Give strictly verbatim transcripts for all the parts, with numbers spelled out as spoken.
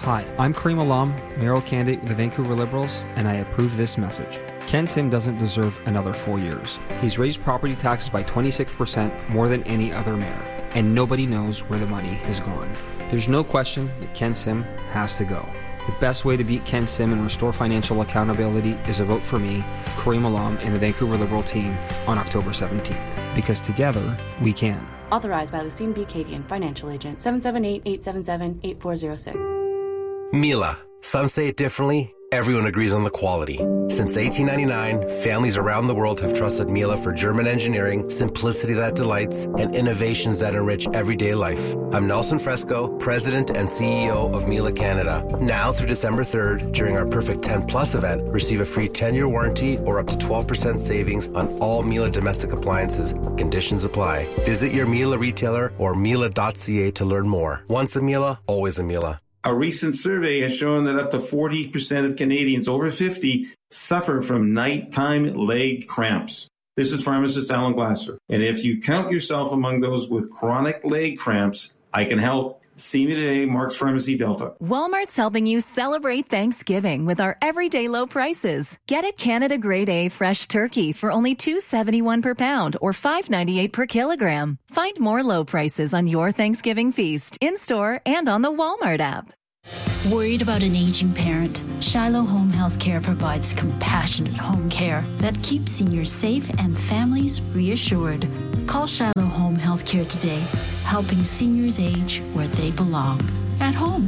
Hi, I'm Kareem Alam, mayoral candidate with the Vancouver Liberals, and I approve this message. Ken Sim doesn't deserve another four years. He's raised property taxes by twenty-six percent more than any other mayor, and nobody knows where the money has gone. There's no question that Ken Sim has to go. The best way to beat Ken Sim and restore financial accountability is a vote for me, Kareem Alam, and the Vancouver Liberal team on October seventeenth. Because together, we can. Authorized by Lucine B. Kagan, Financial Agent, seven seven eight, eight seven seven, eight four zero six. Miele. Some say it differently. Everyone agrees on the quality. Since eighteen ninety-nine, families around the world have trusted Miele for German engineering, simplicity that delights, and innovations that enrich everyday life. I'm Nelson Fresco, President and C E O of Miele Canada. Now through December third, during our Perfect ten Plus event, receive a free ten-year warranty or up to twelve percent savings on all Miele domestic appliances. Conditions apply. Visit your Miele retailer or miele dot c a to learn more. Once a Miele, always a Miele. A recent survey has shown that up to forty percent of Canadians over fifty suffer from nighttime leg cramps. This is pharmacist Alan Glasser. And if you count yourself among those with chronic leg cramps, I can help. See me today, Mark's Pharmacy Delta. Walmart's helping you celebrate Thanksgiving with our everyday low prices. Get a Canada Grade A fresh turkey for only two dollars and seventy-one cents per pound or five dollars and ninety-eight cents per kilogram. Find more low prices on your Thanksgiving feast, in-store and on the Walmart app. Worried about an aging parent? Shiloh Home Health Care provides compassionate home care that keeps seniors safe and families reassured. Call Shiloh Home Health Care today, helping seniors age where they belong, at home.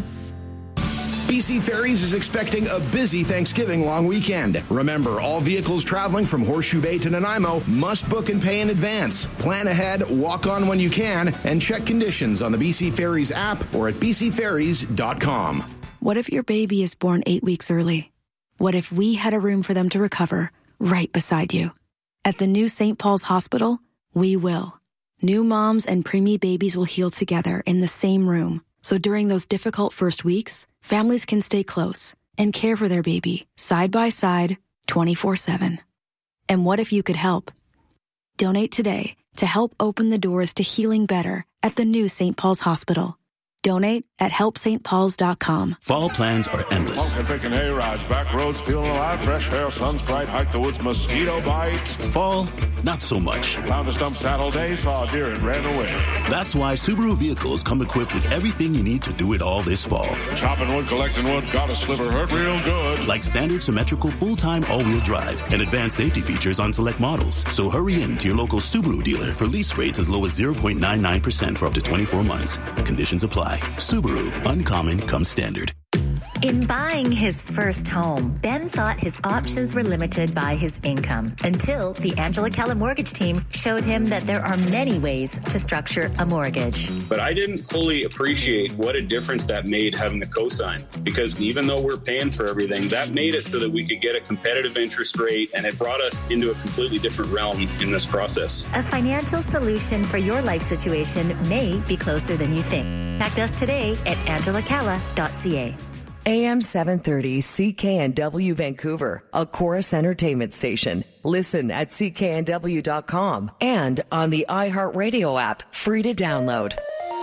B C Ferries is expecting a busy Thanksgiving long weekend. Remember, all vehicles traveling from Horseshoe Bay to Nanaimo must book and pay in advance. Plan ahead, walk on when you can, and check conditions on the B C Ferries app or at b c ferries dot com. What if your baby is born eight weeks early? What if we had a room for them to recover right beside you? At the new Saint Paul's Hospital, we will. New moms and preemie babies will heal together in the same room. So during those difficult first weeks, families can stay close and care for their baby side by side, twenty-four seven. And what if you could help? Donate today to help open the doors to healing better at the new Saint Paul's Hospital. Donate at help st pauls dot com. Fall plans are endless. Walking, picking hay rides, back roads, feeling alive, fresh air, sun's bright, hike the woods, mosquito bites. Fall, not so much. Found a stump saddle day, saw a deer and ran away. That's why Subaru vehicles come equipped with everything you need to do it all this fall. Chopping wood, collecting wood, got a sliver, hurt real good. Like standard symmetrical full-time all-wheel drive and advanced safety features on select models. So hurry in to your local Subaru dealer for lease rates as low as zero point nine nine percent for up to twenty-four months. Conditions apply. Subaru, uncommon comes standard. In buying his first home, Ben thought his options were limited by his income until the Angela Calla mortgage team showed him that there are many ways to structure a mortgage. But I didn't fully appreciate what a difference that made having the cosign, because even though we're paying for everything, that made it so that we could get a competitive interest rate, and it brought us into a completely different realm in this process. A financial solution for your life situation may be closer than you think. Contact us today at angela calla dot c a. A M seven thirty C K N W Vancouver, a Chorus Entertainment station. Listen at c k n w dot com and on the iHeartRadio app, free to download.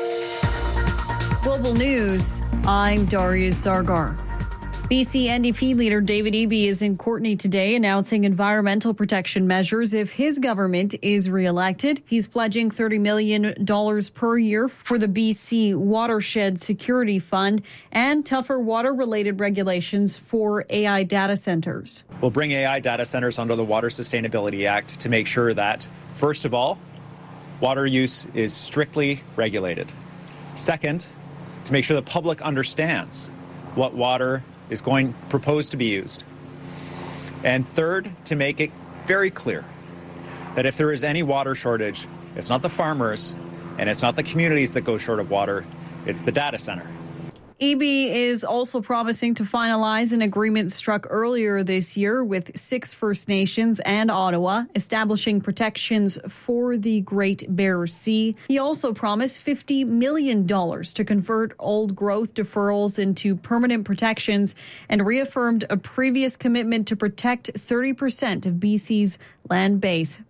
Global News, I'm Darius Sargar. B C N D P leader David Eby is in Courtenay today announcing environmental protection measures if his government is reelected. He's pledging thirty million dollars per year for the B C Watershed Security Fund and tougher water-related regulations for A I data centers. We'll bring A I data centers under the Water Sustainability Act to make sure that, first of all, water use is strictly regulated. Second, to make sure the public understands what water is going proposed to be used. And third, to make it very clear that if there is any water shortage, it's not the farmers and it's not the communities that go short of water, it's the data center. Eby is also promising to finalize an agreement struck earlier this year with six First Nations and Ottawa, establishing protections for the Great Bear Sea. He also promised fifty million dollars to convert old growth deferrals into permanent protections and reaffirmed a previous commitment to protect thirty percent of B C's land base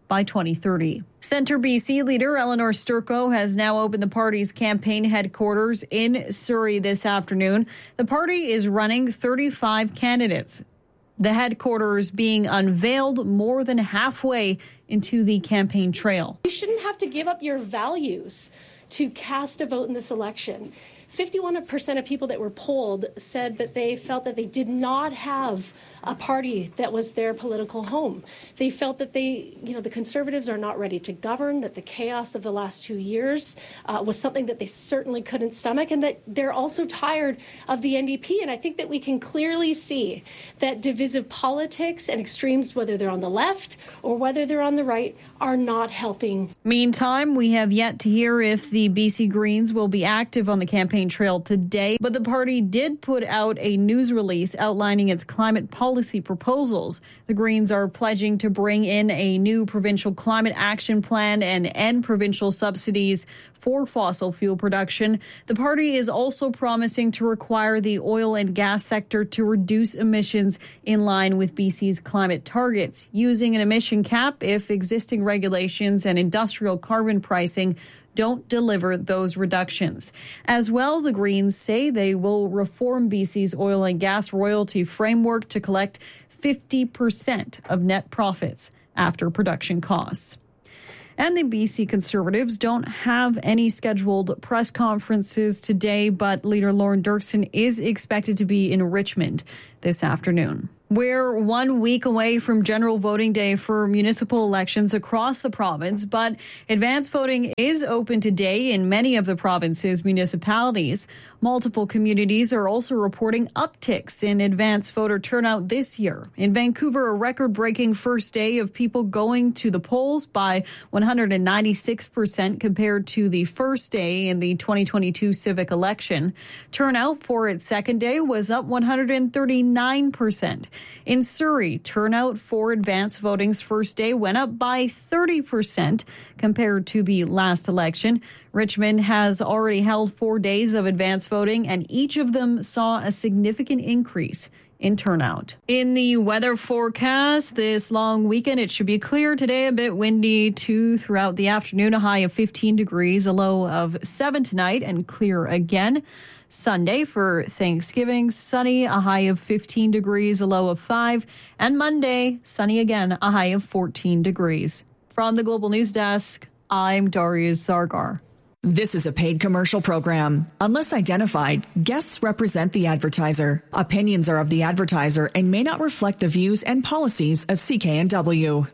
by twenty thirty. Centre B C leader Eleanor Sturko has now opened the party's campaign headquarters in Surrey this afternoon. The party is running thirty-five candidates. The headquarters being unveiled more than halfway into the campaign trail. You shouldn't have to give up your values to cast a vote in this election. fifty-one percent of people that were polled said that they felt that they did not have a party that was their political home. They felt that they, you know, the Conservatives are not ready to govern, that the chaos of the last two years uh, was something that they certainly couldn't stomach, and that they're also tired of the N D P. And I think that we can clearly see that divisive politics and extremes, whether they're on the left or whether they're on the right, are not helping. Meantime, we have yet to hear if the B C Greens will be active on the campaign trail today, but the party did put out a news release outlining its climate policy proposals. The Greens are pledging to bring in a new provincial climate action plan and end provincial subsidies for fossil fuel production. The party is also promising to require the oil and gas sector to reduce emissions in line with B C's climate targets, using an emission cap if existing regulations and industrial carbon pricing don't deliver those reductions. As well, the Greens say they will reform B C's oil and gas royalty framework to collect fifty percent of net profits after production costs. And the B C Conservatives don't have any scheduled press conferences today, but Leader Lauren Dirksen is expected to be in Richmond this afternoon. We're one week away from general voting day for municipal elections across the province, but advance voting is open today in many of the province's municipalities. Multiple communities are also reporting upticks in advance voter turnout this year. In Vancouver, a record-breaking first day of people going to the polls by one hundred ninety-six percent compared to the first day in the twenty twenty-two civic election. Turnout for its second day was up one hundred thirty-nine percent. In Surrey, turnout for advance voting's first day went up by thirty percent compared to the last election. Richmond has already held four days of advance voting, and each of them saw a significant increase in turnout. In the weather forecast this long weekend, it should be clear today, a bit windy too throughout the afternoon, a high of fifteen degrees, a low of seven tonight, and clear again. Sunday for Thanksgiving, sunny, a high of fifteen degrees, a low of five. And Monday, sunny again, a high of fourteen degrees. From the Global News Desk, I'm Darius Zargar. This is a paid commercial program. Unless identified, guests represent the advertiser. Opinions are of the advertiser and may not reflect the views and policies of C K N W.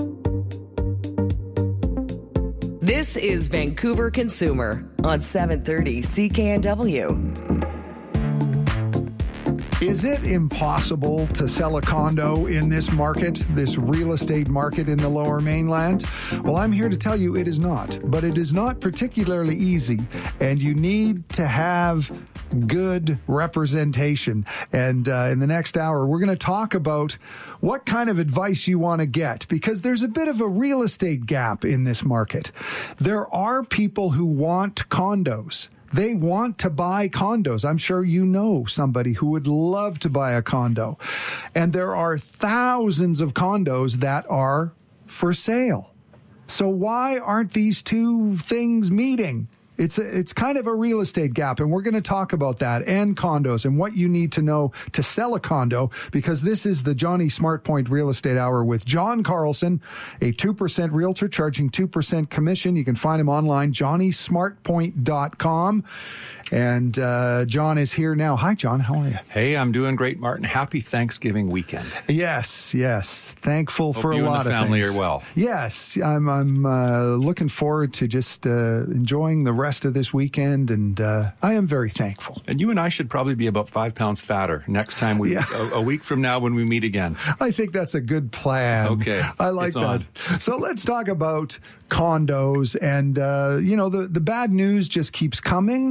This is Vancouver Consumer on seven thirty C K N W. Is it impossible to sell a condo in this market, this real estate market in the Lower Mainland? Well, I'm here to tell you it is not, but it is not particularly easy, and you need to have good representation. And uh, in the next hour, we're going to talk about what kind of advice you want to get, because there's a bit of a real estate gap in this market. There are people who want condos. They want to buy condos. I'm sure you know somebody who would love to buy a condo. And there are thousands of condos that are for sale. So why aren't these two things meeting? It's a, it's kind of a real estate gap, and we're going to talk about that and condos and what you need to know to sell a condo, because this is the Johnny SmartPoint Real Estate Hour with John Carlson, a two percent realtor charging two percent commission. You can find him online, johnny smart point dot com. And uh, John is here now. Hi, John. How are you? Hey, I'm doing great, Martin. Happy Thanksgiving weekend. Yes, yes. Thankful Hope for you a lot and the of family things. are well. Yes, I'm. I'm uh, looking forward to just uh, enjoying the rest of this weekend, and uh, I am very thankful. And you and I should probably be about five pounds fatter next time we, yeah. a, a week from now when we meet again. I think that's a good plan. Okay, I like it's that. On. So let's talk about condos, and uh, you know the the bad news just keeps coming. Uh,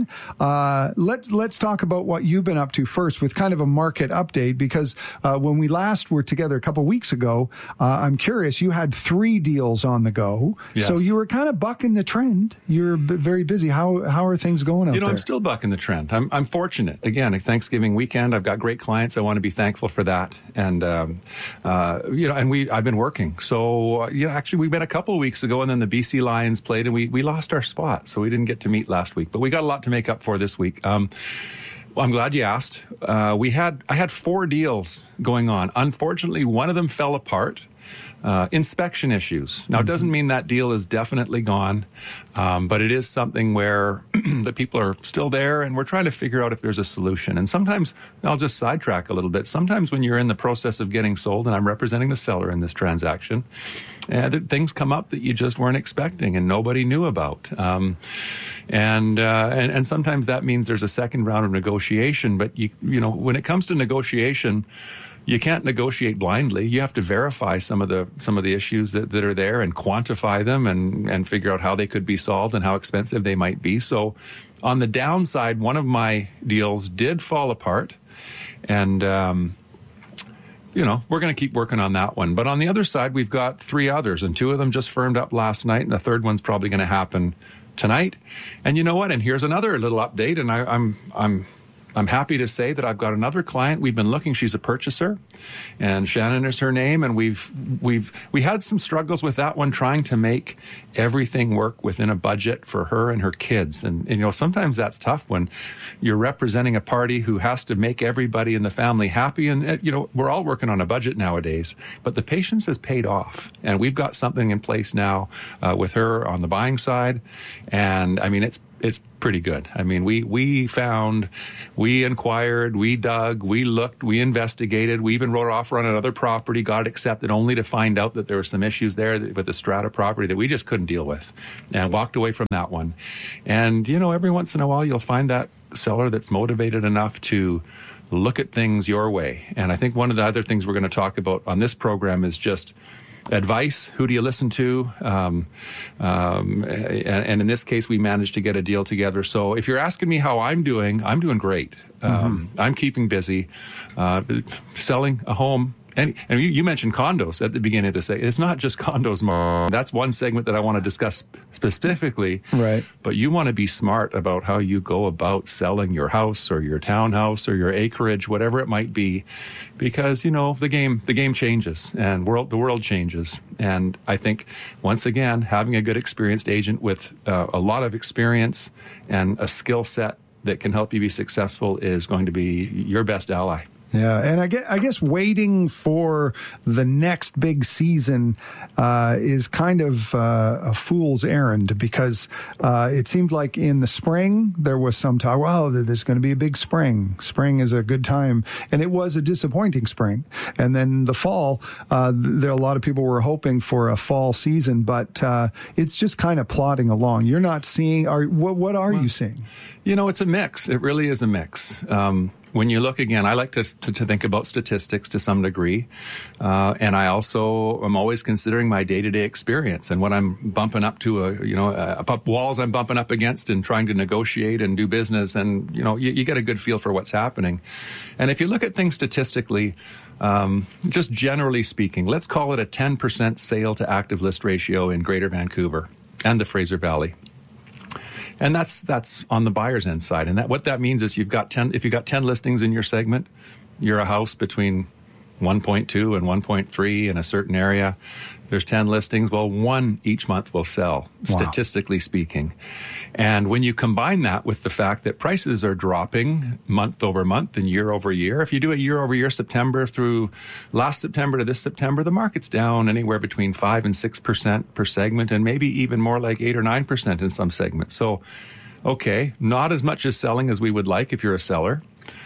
Uh, let's let's talk about what you've been up to first with kind of a market update, because uh, when we last were together a couple weeks ago, uh, I'm curious, you had three deals on the go. Yes. So you were kind of bucking the trend. You're b- very busy. How how are things going out You know, there? I'm still bucking the trend. I'm I'm fortunate. Again, a Thanksgiving weekend, I've got great clients. I want to be thankful for that. And um, uh, you know, and we I've been working. So uh, you know, actually, we met a couple of weeks ago, and then the B C Lions played, and we we lost our spot, so we didn't get to meet last week. But we got a lot to make up for this week. Um, well, I'm glad you asked. Uh, we had I had four deals going on. Unfortunately, one of them fell apart. Uh, inspection issues. Now, it doesn't mean that deal is definitely gone, um, but it is something where the people are still there, and we're trying to figure out if there's a solution. And sometimes, I'll just sidetrack a little bit, sometimes when you're in the process of getting sold, and I'm representing the seller in this transaction, uh, things come up that you just weren't expecting and nobody knew about. Um, and, uh, and and sometimes that means there's a second round of negotiation, but you you know, when it comes to negotiation, you can't negotiate blindly. You have to verify some of the some of the issues that, that are there and quantify them and, and figure out how they could be solved and how expensive they might be. So on the downside, one of my deals did fall apart. And, um, you know, we're going to keep working on that one. But on the other side, we've got three others, and two of them just firmed up last night, and the third one's probably going to happen tonight. And you know what? And here's another little update, and I, I'm I'm... I'm happy to say that I've got another client. We've been looking. She's a purchaser, and Shannon is her name. And we've we've we had some struggles with that one, trying to make everything work within a budget for her and her kids. And, and you know, sometimes that's tough when you're representing a party who has to make everybody in the family happy. And you know, we're all working on a budget nowadays, but the patience has paid off, and we've got something in place now uh, with her on the buying side. And I mean, it's. It's pretty good. I mean, we, we found, we inquired, we dug, we looked, we investigated. We even wrote an offer on another property, got it accepted, only to find out that there were some issues there with the strata property that we just couldn't deal with, and walked away from that one. And, you know, every once in a while you'll find that seller that's motivated enough to look at things your way. And I think one of the other things we're going to talk about on this program is just advice. Who do you listen to? Um, um, and, and in this case, we managed to get a deal together. So if you're asking me how I'm doing, I'm doing great. Um, mm-hmm. I'm keeping busy, uh, selling a home. And, and you, you mentioned condos at the beginning of the segment. It's not just condos, Mark. That's one segment that I want to discuss specifically. Right. But you want to be smart about how you go about selling your house or your townhouse or your acreage, whatever it might be, because you know the game the game changes and world the world changes. And I think once again, having a good experienced agent with uh, a lot of experience and a skill set that can help you be successful is going to be your best ally. Yeah, and I guess, I guess waiting for the next big season uh, is kind of uh, a fool's errand, because uh, it seemed like in the spring there was some talk, well, there's going to be a big spring. Spring is a good time. And it was a disappointing spring. And then the fall, uh, there a lot of people were hoping for a fall season, but uh, it's just kind of plodding along. You're not seeing, are, what, what are well, you seeing? You know, it's a mix. It really is a mix. Um, When you look again, I like to, to, to think about statistics to some degree. Uh, and I also am always considering my day-to-day experience and what I'm bumping up to, a, you know, a, a walls I'm bumping up against and trying to negotiate and do business. And, you know, you, you get a good feel for what's happening. And if you look at things statistically, um, just generally speaking, let's call it a ten percent sale to active list ratio in Greater Vancouver and the Fraser Valley. And that's that's on the buyer's end side. And that what that means is you've got ten if you've got ten listings in your segment, you're a house between one point two and one point three in a certain area. There's ten listings. Well, one each month will sell, wow. statistically speaking. And when you combine that with the fact that prices are dropping month over month and year over year, if you do a year over year, September through last September to this September, the market's down anywhere between five and six percent per segment, and maybe even more like eight or nine percent in some segments. So, okay, not as much as selling as we would like if you're a seller.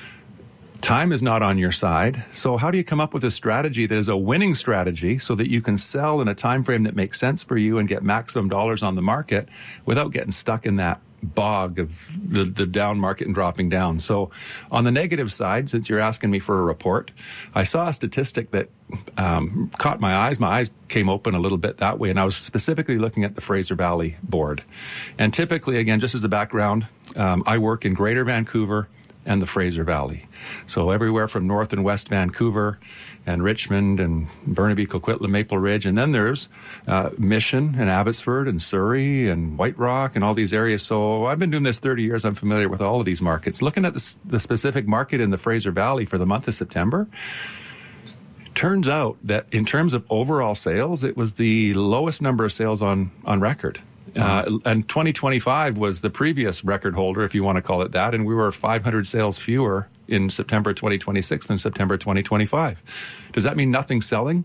Time is not on your side. So how do you come up with a strategy that is a winning strategy so that you can sell in a time frame that makes sense for you and get maximum dollars on the market without getting stuck in that bog of the, the down market and dropping down. So on the negative side, since you're asking me for a report, I saw a statistic that um, caught my eyes. My eyes came open a little bit that way, and I was specifically looking at the Fraser Valley board. And typically, again, just as a background, um, I work in Greater Vancouver and the Fraser Valley. So everywhere from North and West Vancouver and Richmond and Burnaby, Coquitlam, Maple Ridge. And then there's uh, Mission and Abbotsford and Surrey and White Rock and all these areas. So I've been doing this thirty years. I'm familiar with all of these markets. Looking at the, the specific market in the Fraser Valley for the month of September, it turns out that in terms of overall sales, it was the lowest number of sales on, on record. Uh, and twenty twenty-five was the previous record holder, if you want to call it that, and we were five hundred sales fewer in September twenty twenty-six than September twenty twenty-five. Does that mean nothing's selling?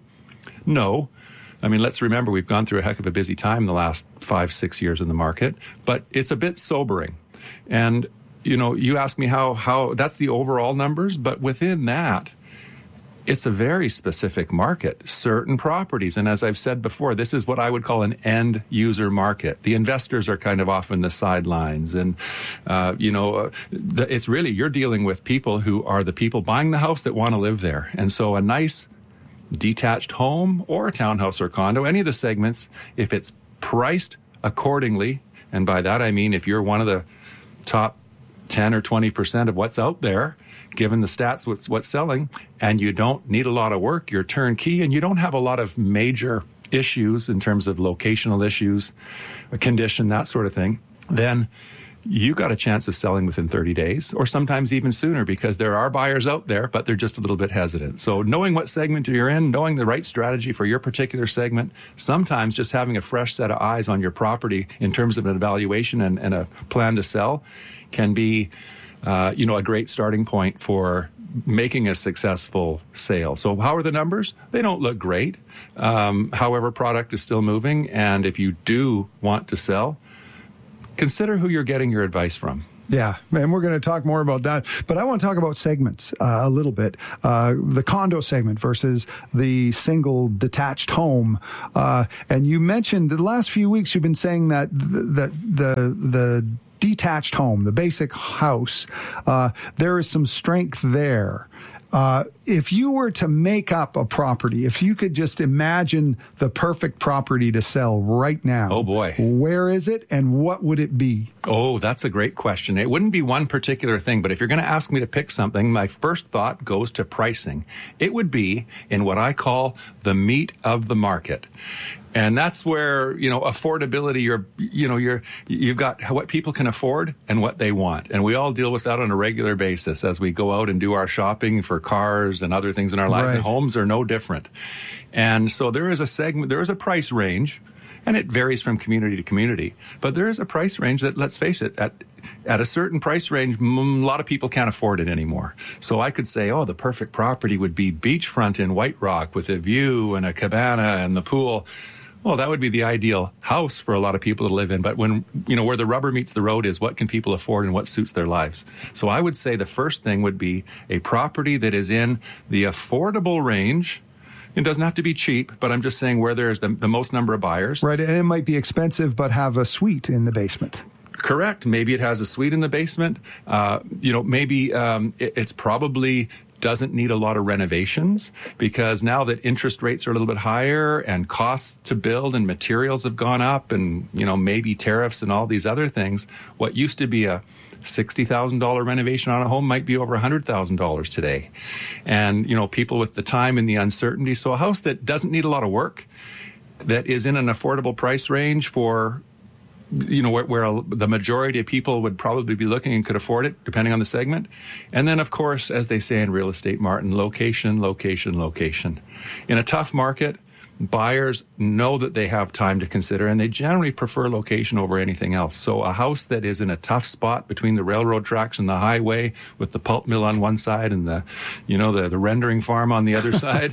No. I mean, let's remember we've gone through a heck of a busy time the last five, six years in the market, but it's a bit sobering. And, you know, you ask me how, how that's the overall numbers, but within that, it's a very specific market, certain properties. And as I've said before, this is what I would call an end user market. The investors are kind of off in the sidelines. And, uh, you know, uh, the, it's really, you're dealing with people who are the people buying the house that want to live there. And so a nice detached home or a townhouse or condo, any of the segments, if it's priced accordingly, and by that I mean if you're one of the top ten or twenty percent of what's out there, given the stats, what's, what's selling, and you don't need a lot of work, you're turnkey, and you don't have a lot of major issues in terms of locational issues, condition, that sort of thing, then you got a chance of selling within thirty days, or sometimes even sooner, because there are buyers out there, but they're just a little bit hesitant. So knowing what segment you're in, knowing the right strategy for your particular segment, sometimes just having a fresh set of eyes on your property in terms of an evaluation and, and a plan to sell can be Uh, you know, a great starting point for making a successful sale. So how are the numbers? They don't look great. Um, however, product is still moving. And if you do want to sell, consider who you're getting your advice from. Yeah, and we're going to talk more about that. But I want to talk about segments uh, a little bit. Uh, the condo segment versus the single detached home. Uh, and you mentioned the last few weeks you've been saying that the the the, the detached home, the basic house, uh, there is some strength there. Uh, if you were to make up a property, if you could just imagine the perfect property to sell right now. Oh, boy. Where is it and what would it be? Oh, that's a great question. It wouldn't be one particular thing, but if you're going to ask me to pick something, my first thought goes to pricing. It would be in what I call the meat of the market. And that's where, you know, affordability, you're, you know, you're, you've got what people can afford and what they want. And we all deal with that on a regular basis as we go out and do our shopping for cars and other things in our lives. Right. And homes are no different. And so there is a segment, there is a price range, and it varies from community to community. But there is a price range that, let's face it, at at a certain price range, a lot of people can't afford it anymore. So I could say, oh, the perfect property would be beachfront in White Rock with a view and a cabana and the pool. Well, that would be the ideal house for a lot of people to live in. But when, you know, where the rubber meets the road is what can people afford and what suits their lives. So I would say the first thing would be a property that is in the affordable range. It doesn't have to be cheap, but I'm just saying where there's the, the most number of buyers. Right, and it might be expensive, but have a suite in the basement. Correct. Maybe it has a suite in the basement. Uh, you know, maybe um, it, it's probably doesn't need a lot of renovations, because now that interest rates are a little bit higher and costs to build and materials have gone up and, you know, maybe tariffs and all these other things, what used to be a sixty thousand dollars renovation on a home might be over one hundred thousand dollars today. And, you know, people with the time and the uncertainty. So a house that doesn't need a lot of work, that is in an affordable price range for, you know, where, where a, the majority of people would probably be looking and could afford it, depending on the segment. And then, of course, as they say in real estate, Martin, location, location, location. In a tough market, buyers know that they have time to consider, and they generally prefer location over anything else. So a house that is in a tough spot between the railroad tracks and the highway, with the pulp mill on one side and the, you know, the, the rendering farm on the other side,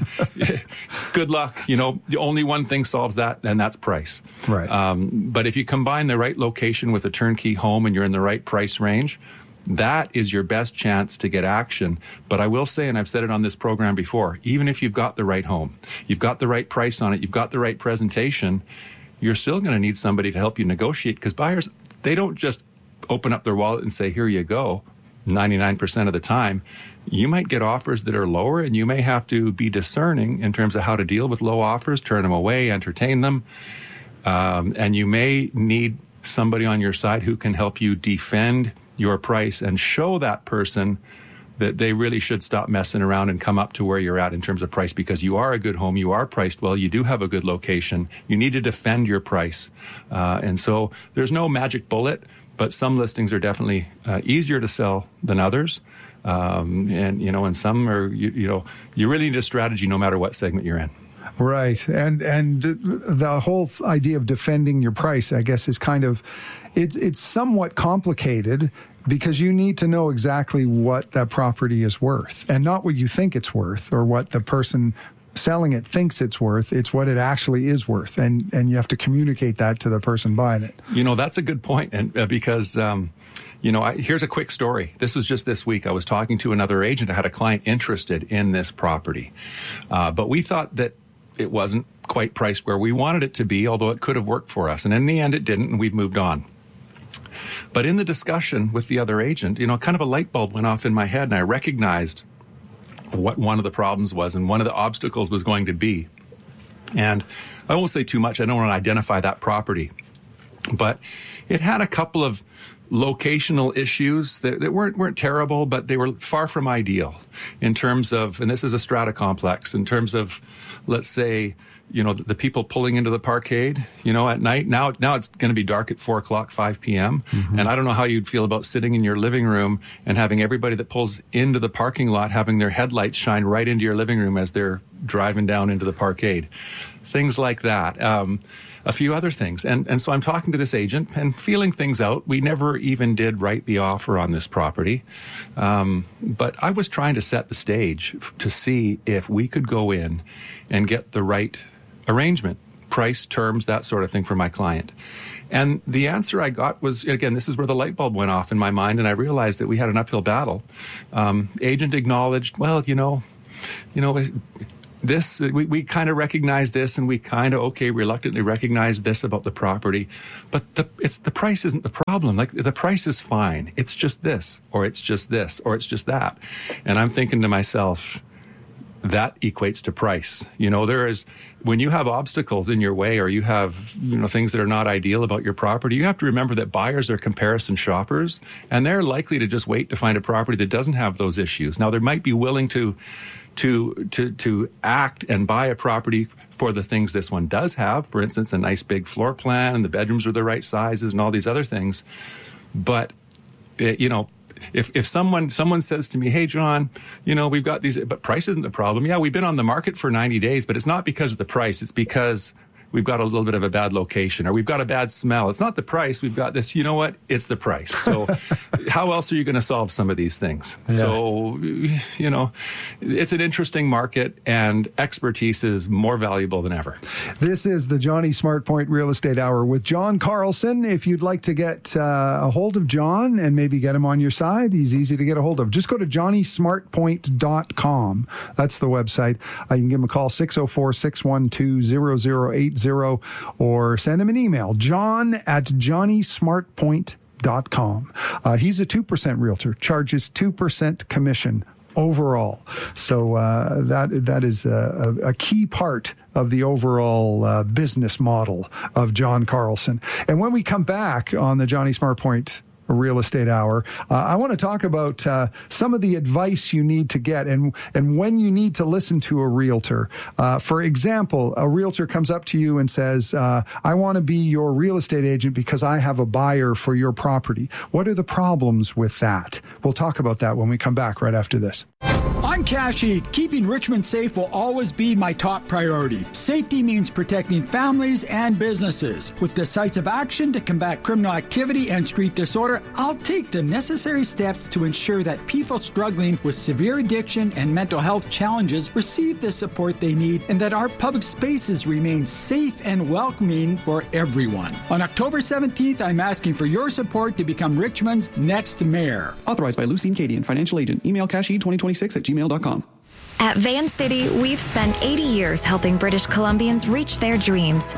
good luck. You know, the only one thing solves that, and that's price. Right. Um, but if you combine the right location with a turnkey home and you're in the right price range, that is your best chance to get action. But I will say, and I've said it on this program before, even if you've got the right home, you've got the right price on it, you've got the right presentation, you're still going to need somebody to help you negotiate, because buyers, they don't just open up their wallet and say, here you go, ninety-nine percent of the time, you might get offers that are lower, and you may have to be discerning in terms of how to deal with low offers, turn them away, entertain them. Um, and you may need somebody on your side who can help you defend your price and show that person that they really should stop messing around and come up to where you're at in terms of price, because you are a good home, you are priced well, you do have a good location, you need to defend your price. Uh, and so there's no magic bullet, but some listings are definitely uh, easier to sell than others. Um, and, you know, and some are, you, you know, you really need a strategy no matter what segment you're in. Right. And and the whole idea of defending your price, I guess, is kind of, it's it's somewhat complicated, because you need to know exactly what that property is worth, and not what you think it's worth or what the person selling it thinks it's worth. It's what it actually is worth. And, and you have to communicate that to the person buying it. You know, that's a good point. And uh, because, um, you know, I, here's a quick story. This was just this week. I was talking to another agent. I had a client interested in this property. Uh, but we thought that it wasn't quite priced where we wanted it to be, although it could have worked for us. And in the end, it didn't, and we've moved on. But in the discussion with the other agent, you know, kind of a light bulb went off in my head, and I recognized what one of the problems was and one of the obstacles was going to be. And I won't say too much. I don't want to identify that property. But it had a couple of locational issues that, that weren't weren't terrible, but they were far from ideal in terms of, and this is a strata complex, in terms of, let's say, you know, the, the people pulling into the parkade, you know, at night. Now, now it's going to be dark at four o'clock, five p.m. Mm-hmm. And I don't know how you'd feel about sitting in your living room and having everybody that pulls into the parking lot having their headlights shine right into your living room as they're driving down into the parkade. Things like that. Um, a few other things. And, and so I'm talking to this agent and feeling things out. We never even did write the offer on this property. Um, but I was trying to set the stage f- to see if we could go in and get the right arrangement, price, terms, that sort of thing for my client. And the answer I got was, again, this is where the light bulb went off in my mind, and I realized that we had an uphill battle. Um, agent acknowledged, well, you know, you know, this, we, we kind of recognize this, and we kind of, okay, reluctantly recognize this about the property, but the, it's, the price isn't the problem. Like, the price is fine. It's just this, or it's just this, or it's just that. And I'm thinking to myself, that equates to price. You know, there is, when you have obstacles in your way, or you have, you know, things that are not ideal about your property, you have to remember that buyers are comparison shoppers, and they're likely to just wait to find a property that doesn't have those issues. Now, they might be willing to, to, to, to act and buy a property for the things this one does have. For instance, a nice big floor plan, and the bedrooms are the right sizes, and all these other things. But, it, you know, If if someone someone says to me, hey, John, you know, we've got these, but price isn't the problem. Yeah, we've been on the market for ninety days, but it's not because of the price. It's because we've got a little bit of a bad location, or we've got a bad smell. It's not the price. We've got this, you know what? It's the price. So how else are you going to solve some of these things? Yeah. So, you know, it's an interesting market, and expertise is more valuable than ever. This is the Johnny SmartPoint Real Estate Hour with John Carlson. If you'd like to get uh, a hold of John and maybe get him on your side, he's easy to get a hold of. Just go to johnny smart point dot com. That's the website. Uh, you can give him a call, six oh four, six one two, zero zero eight zero, or send him an email, john at johnny smart point dot com. Uh, he's a two percent realtor, charges two percent commission overall. So uh, that that is a, a key part of the overall uh, business model of John Carlson. And when we come back on the Johnny SmartPoint Real Estate Hour, uh, I want to talk about uh, some of the advice you need to get, and and when you need to listen to a realtor. Uh, for example, a realtor comes up to you and says, uh, I want to be your real estate agent because I have a buyer for your property. What are the problems with that? We'll talk about that when we come back right after this. I'm Cash Heat. Keeping Richmond safe will always be my top priority. Safety means protecting families and businesses. With decisive action to combat criminal activity and street disorder, I'll take the necessary steps to ensure that people struggling with severe addiction and mental health challenges receive the support they need, and that our public spaces remain safe and welcoming for everyone. On October seventeenth, I'm asking for your support to become Richmond's next mayor. Authorized by Lucine Cadian, financial agent. Email casheed twenty twenty-six at gmail dot com. At Van City, we've spent eighty years helping British Columbians reach their dreams.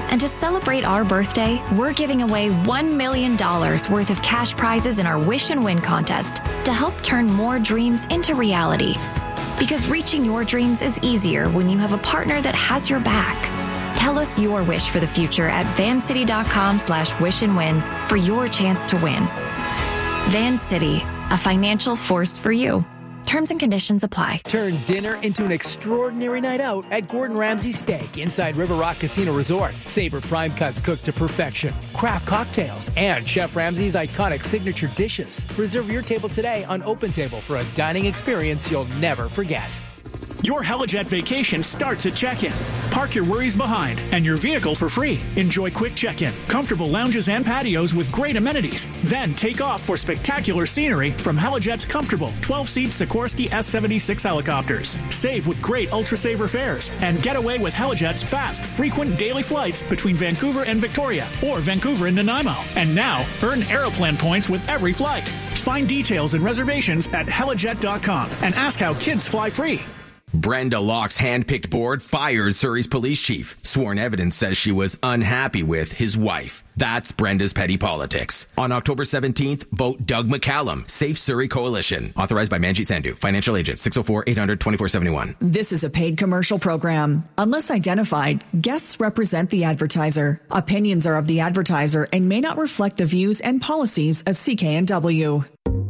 And to celebrate our birthday, we're giving away one million dollars worth of cash prizes in our Wish and Win contest to help turn more dreams into reality. Because reaching your dreams is easier when you have a partner that has your back. Tell us your wish for the future at vancity.com slash wish and win for your chance to win. Vancity, a financial force for you. Terms and conditions apply. Turn dinner into an extraordinary night out at Gordon Ramsay Steak inside River Rock Casino Resort. Savor prime cuts cooked to perfection, craft cocktails, and Chef Ramsay's iconic signature dishes. Reserve your table today on OpenTable for a dining experience you'll never forget. Your Helijet vacation starts at check-in. Park your worries behind and your vehicle for free. Enjoy quick check-in, comfortable lounges and patios with great amenities. Then take off for spectacular scenery from Helijet's comfortable twelve-seat Sikorsky S seventy-six helicopters. Save with great Ultra-Saver fares and get away with Helijet's fast, frequent daily flights between Vancouver and Victoria or Vancouver and Nanaimo. And now, earn Aeroplan points with every flight. Find details and reservations at helijet dot com and ask how kids fly free. Brenda Locke's hand-picked board fired Surrey's police chief. Sworn evidence says she was unhappy with his wife. That's Brenda's petty politics. On October seventeenth, vote Doug McCallum, Safe Surrey Coalition. Authorized by Manjit Sandhu, financial agent, six oh four, eight hundred, twenty-four seventy-one. This is a paid commercial program. Unless identified, guests represent the advertiser. Opinions are of the advertiser and may not reflect the views and policies of C K N W.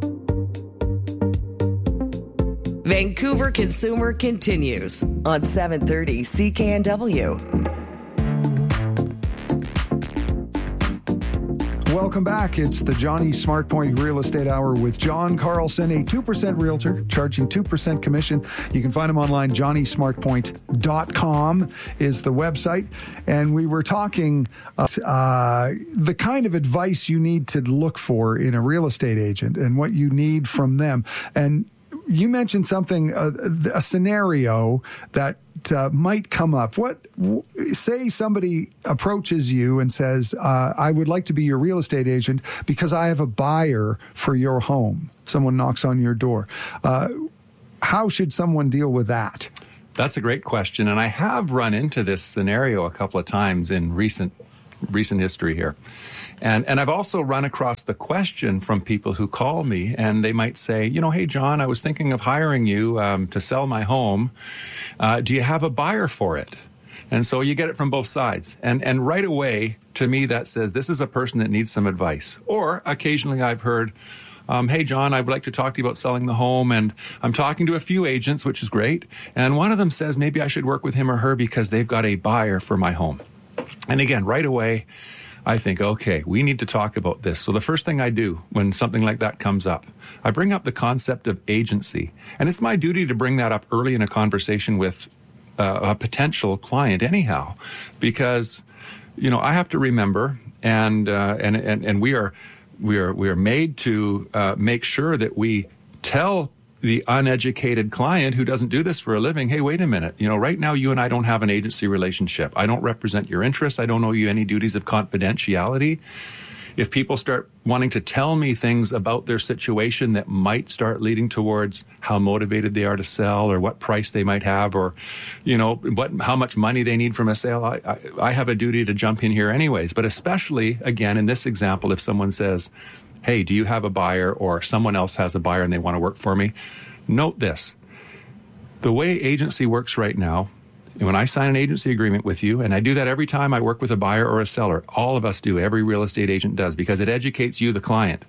Vancouver Consumer continues on seven thirty C K N W. Welcome back. It's the Johnny SmartPoint Real Estate Hour with John Carlson, a two percent realtor charging two percent commission. You can find him online. johnny smart point dot com is the website. And we were talking uh, uh, the kind of advice you need to look for in a real estate agent and what you need from them. And you mentioned something, uh, a scenario that uh, might come up. What, w- say somebody approaches you and says, uh, I would like to be your real estate agent because I have a buyer for your home. Someone knocks on your door. Uh, how should someone deal with that? That's a great question. And I have run into this scenario a couple of times in recent recent history here. And and I've also run across the question from people who call me, and they might say, you know, hey, John, I was thinking of hiring you um, to sell my home. Uh, do you have a buyer for it? And so you get it from both sides. And and right away, to me, that says this is a person that needs some advice. Or occasionally I've heard, um, hey, John, I would like to talk to you about selling the home. And I'm talking to a few agents, which is great. And one of them says maybe I should work with him or her because they've got a buyer for my home. And again, right away, I think, okay, we need to talk about this. So the first thing I do when something like that comes up, I bring up the concept of agency. And it's my duty to bring that up early in a conversation with uh, a potential client anyhow, because, you know, I have to remember, and uh, and, and and we are we are we are made to uh, make sure that we tell the uneducated client who doesn't do this for a living, hey, wait a minute, you know, right now you and I don't have an agency relationship. I don't represent your interests. I don't owe you any duties of confidentiality. If people start wanting to tell me things about their situation that might start leading towards how motivated they are to sell or what price they might have or, you know, what how much money they need from a sale, I, I, I have a duty to jump in here anyways. But especially, again, in this example, if someone says, hey, do you have a buyer, or someone else has a buyer and they want to work for me? Note this. The way agency works right now, when I sign an agency agreement with you, and I do that every time I work with a buyer or a seller, all of us do, every real estate agent does, because it educates you, the client.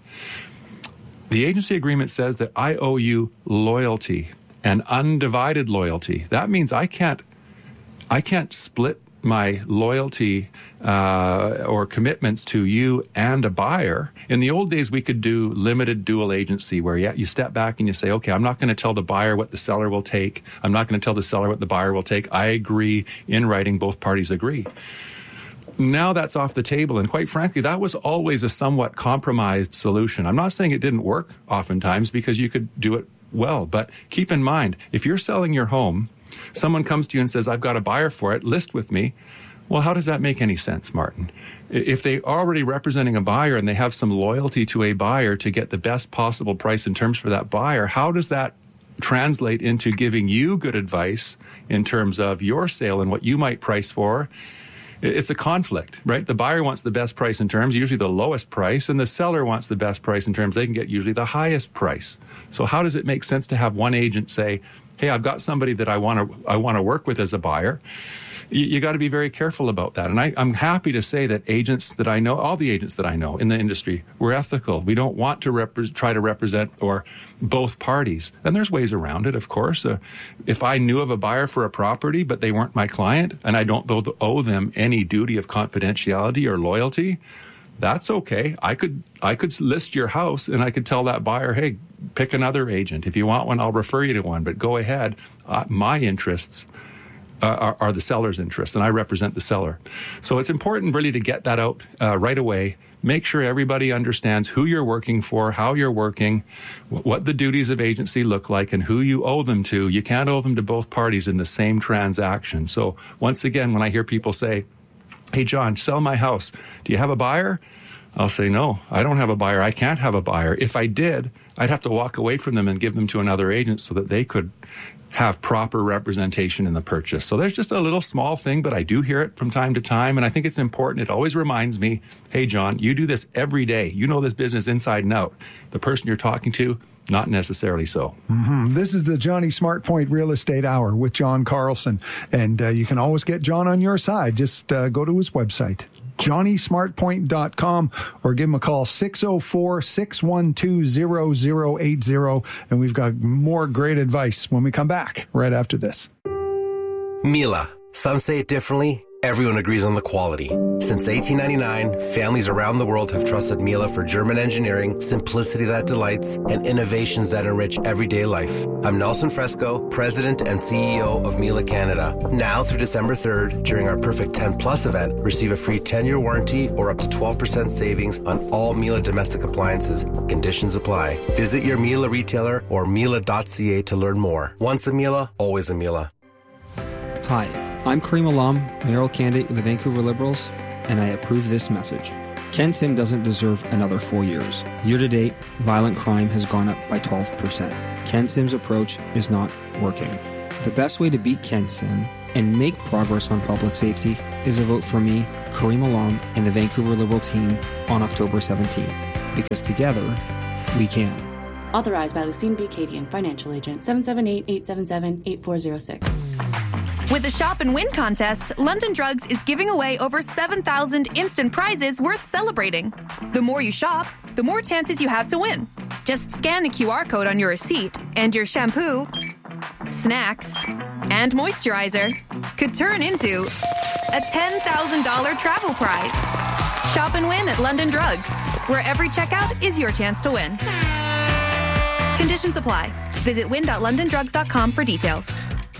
The agency agreement says that I owe you loyalty, and undivided loyalty. That means I can't, I can't split my loyalty uh, or commitments to you and a buyer. In the old days, we could do limited dual agency where you, you step back and you say, okay, I'm not going to tell the buyer what the seller will take. I'm not going to tell the seller what the buyer will take. I agree in writing. Both parties agree. Now that's off the table. And quite frankly, that was always a somewhat compromised solution. I'm not saying it didn't work oftentimes because you could do it well. But keep in mind, if you're selling your home, someone comes to you and says, I've got a buyer for it, list with me. Well, how does that make any sense, Martin? If they are already representing a buyer and they have some loyalty to a buyer to get the best possible price and terms for that buyer, how does that translate into giving you good advice in terms of your sale and what you might price for? it's a conflict, right? The buyer wants the best price and terms, usually the lowest price, and the seller wants the best price and terms. They can get usually the highest price. So how does it make sense to have one agent say, hey, I've got somebody that I want to I want to work with as a buyer? You, you got to be very careful about that. And I, I'm happy to say that agents that I know, all the agents that I know in the industry, we're ethical. We don't want to repre- try to represent or both parties. And there's ways around it, of course. Uh, if I knew of a buyer for a property, but they weren't my client, and I don't owe them any duty of confidentiality or loyalty, that's okay. I could I could list your house, and I could tell that buyer, hey, pick another agent. If you want one, I'll refer you to one. But go ahead. Uh, my interests uh, are, are the seller's interests, and I represent the seller. So it's important really to get that out uh, right away. Make sure everybody understands who you're working for, how you're working, what the duties of agency look like, and who you owe them to. You can't owe them to both parties in the same transaction. So once again, when I hear people say, hey, John, sell my house, do you have a buyer? I'll say, no, I don't have a buyer. I can't have a buyer. If I did, I'd have to walk away from them and give them to another agent so that they could have proper representation in the purchase. So there's just a little small thing, but I do hear it from time to time, and I think it's important. It always reminds me, hey, John, you do this every day. You know this business inside and out. The person you're talking to, not necessarily so. Mm-hmm. This is the Johnny SmartPoint Real Estate Hour with John Carlson, and uh, you can always get John on your side. Just uh, go to his website, johnny smartpoint dot com, or give him a call, six oh four, six one two, zero zero eight zero, and we've got more great advice when we come back right after this. Miele. Some say it differently. Everyone agrees on the quality. Since eighteen ninety-nine, families around the world have trusted Miele for German engineering, simplicity that delights, and innovations that enrich everyday life. I'm Nelson Fresco, President and C E O of Miele Canada. Now through December third, during our Perfect ten Plus event, receive a free ten-year warranty or up to twelve percent savings on all Miele domestic appliances. Conditions apply. Visit your Miele retailer or miele dot c a to learn more. Once a Miele, always a Miele. Hi. I'm Kareem Alam, mayoral candidate with the Vancouver Liberals, and I approve this message. Ken Sim doesn't deserve another four years. Year to date, violent crime has gone up by twelve percent. Ken Sim's approach is not working. The best way to beat Ken Sim and make progress on public safety is a vote for me, Kareem Alam, and the Vancouver Liberal team on October seventeenth. Because together, we can. Authorized by Lucine B. Cadian, Financial Agent, seven seven eight, eight seven seven, eight four zero six. With the Shop and Win contest, London Drugs is giving away over seven thousand instant prizes worth celebrating. The more you shop, the more chances you have to win. Just scan the Q R code on your receipt, and your shampoo, snacks, and moisturizer could turn into a ten thousand dollars travel prize. Shop and win at London Drugs, where every checkout is your chance to win. Conditions apply. Visit win dot london drugs dot com for details.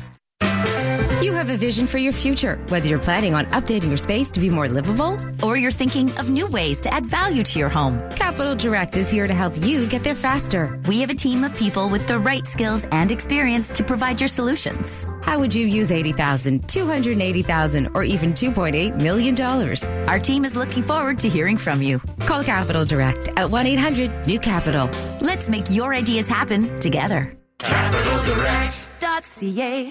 You have a vision for your future, whether you're planning on updating your space to be more livable or you're thinking of new ways to add value to your home. Capital Direct is here to help you get there faster. We have a team of people with the right skills and experience to provide your solutions. How would you use eighty thousand dollars, two hundred eighty thousand dollars, or even two point eight million dollars? Our team is looking forward to hearing from you. Call Capital Direct at one eight hundred new capital. Let's make your ideas happen together. capital direct dot c a.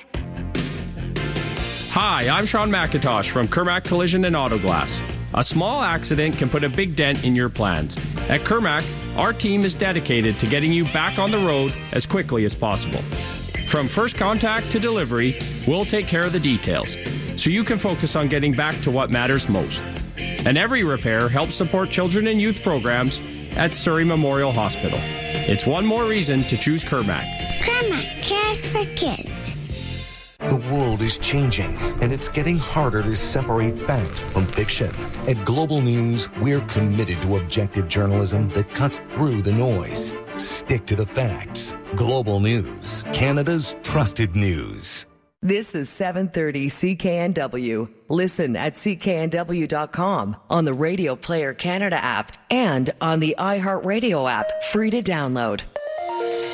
Hi, I'm Sean McIntosh from Kermac Collision and Auto Glass. A small accident can put a big dent in your plans. At Kermac, our team is dedicated to getting you back on the road as quickly as possible. From first contact to delivery, we'll take care of the details, so you can focus on getting back to what matters most. And every repair helps support children and youth programs at Surrey Memorial Hospital. It's one more reason to choose Kermac. Kermac cares for kids. The world is changing, and it's getting harder to separate fact from fiction. At Global News, we're committed to objective journalism that cuts through the noise. Stick to the facts. Global News, Canada's trusted news. This is seven thirty C K N W. Listen at c k n w dot com, on the Radio Player Canada app, and on the iHeartRadio app, free to download.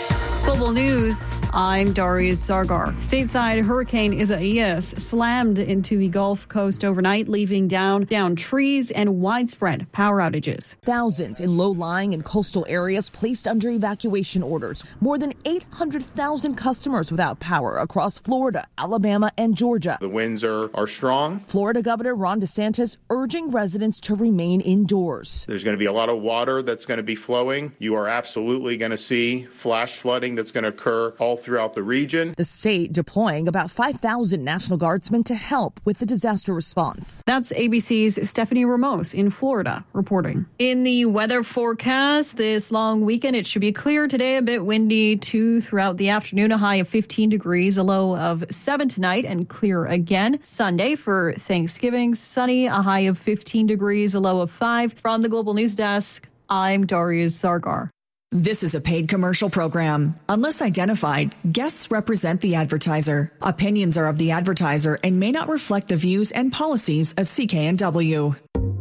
Global News, I'm Darius Sargar. Stateside, Hurricane Isaias slammed into the Gulf Coast overnight, leaving down, down trees and widespread power outages. Thousands in low-lying and coastal areas placed under evacuation orders. More than eight hundred thousand customers without power across Florida, Alabama, and Georgia. The winds are, are strong. Florida Governor Ron DeSantis urging residents to remain indoors. There's going to be a lot of water that's going to be flowing. You are absolutely going to see flash flooding that's going to occur all throughout the region. The state deploying about five thousand National Guardsmen to help with the disaster response. That's A B C's Stephanie Ramos in Florida reporting. In the weather forecast this long weekend, it should be clear today, a bit windy too throughout the afternoon, a high of fifteen degrees, a low of seven tonight, and clear again. Sunday for Thanksgiving, sunny, a high of fifteen degrees, a low of five. From the Global News Desk, I'm Darius Sargar. This is a paid commercial program. Unless identified, guests represent the advertiser. Opinions are of the advertiser and may not reflect the views and policies of C K N W.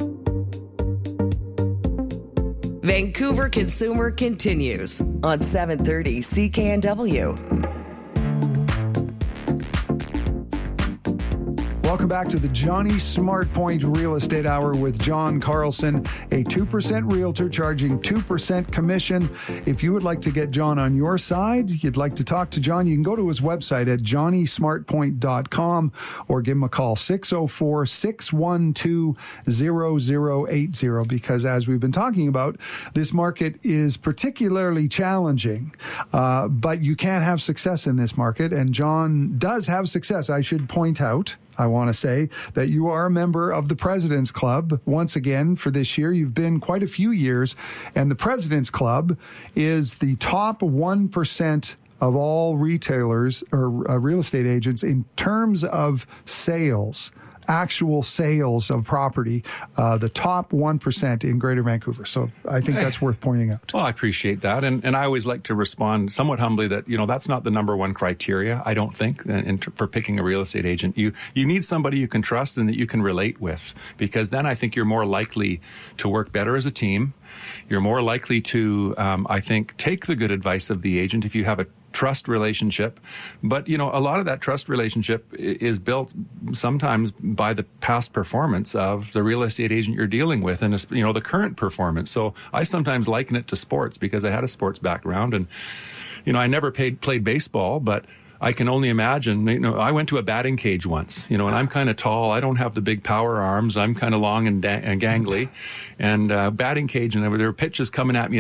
Vancouver Consumer continues on seven thirty C K N W. Welcome back to the Johnny SmartPoint Real Estate Hour with John Carlson, a two percent realtor charging two percent commission. If you would like to get John on your side, you'd like to talk to John, you can go to his website at johnny smart point dot com or give him a call, six oh four, six one two, zero zero eight zero, because as we've been talking about, this market is particularly challenging, uh, but you can't have success in this market, and John does have success. I should point out, I want to say that you are a member of the President's Club. Once again, for this year, you've been quite a few years, and the President's Club is the top one percent of all retailers or uh, real estate agents in terms of sales, actual sales of property, uh, the top one percent in Greater Vancouver. So I think that's worth pointing out. Well, I appreciate that. And and I always like to respond somewhat humbly that, you know, that's not the number one criteria, I don't think, in, in, for picking a real estate agent. You, you need somebody you can trust and that you can relate with, because then I think you're more likely to work better as a team. You're more likely to, um, I think, take the good advice of the agent if you have a trust relationship. But, you know, a lot of that trust relationship is built sometimes by the past performance of the real estate agent you're dealing with and, you know, the current performance. So I sometimes liken it to sports because I had a sports background and, you know, I never paid, played baseball, but I can only imagine, you know, I went to a batting cage once, you know, and I'm kind of tall. I don't have the big power arms. I'm kind of long and, da- and gangly. And uh, batting cage, and there were pitches coming at me